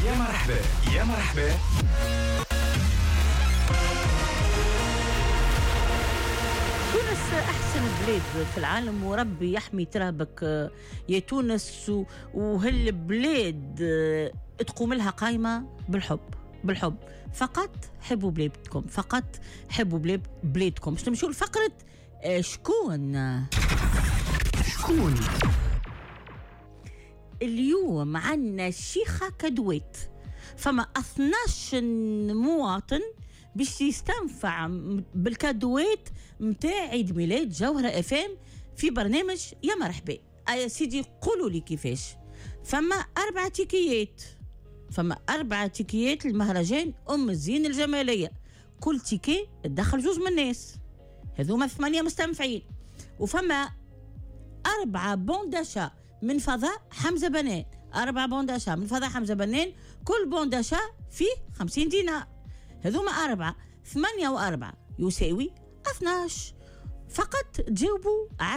يا مرحبا يا مرحبا. تونس أحسن بلاد في العالم، وربي يحمي ترابك يا تونس. وهالبلاد تقوم لها قايمة بالحب فقط. حبوا بلادكم، فقط حبوا بلادكم. باش نمشوا لفقرة شكون اليوم. عنا الشيخة كدويت، فما 12 مواطن باش يستنفع بالكادوات متاع عيد ميلاد جوهرة FM في برنامج يا مرحبا. يا سيدي قولوا لي كيفاش. فما 4 تيكيات للمهرجان الزين الجمالية، كل تيكي تدخل 2 من الناس، هذوما 8 مستنفعين. وفما 4 بونداشا من فضاء حمزة بنان، 4 بونداشا من فضاء حمزة بنان، كل بونداشا فيه 50 دينار. هذوما 4 8 و4 يساوي 12. فقط تجاوبوا على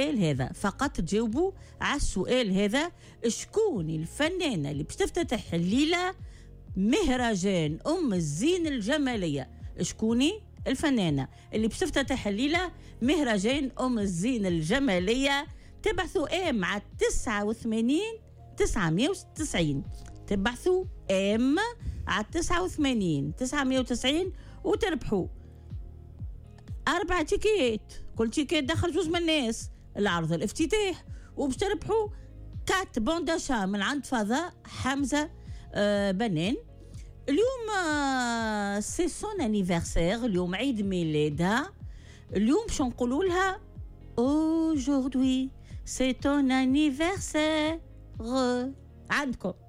السؤال هذا، شكون الفنانة اللي باش تفتتح الليلة مهرجان الزين الجمالية؟ شكوني الفنانة اللي باش تفتتح الليلة مهرجان الزين الجمالية؟ تبعثوا ام على 89 990. تبعثوا ام على 89 990 وتربحوا 4 تيكيات، كل تيكيت دخل 2 من الناس، العرض الافتتاح. وباش تربحوا 4 بونداشا من عند فضاء حمزة بنان. اليوم سي سون انيفرسير، اليوم عيد ميلادها. اليوم باش نقولوا لها aujourd'hui c'est ton anniversaire. عندكم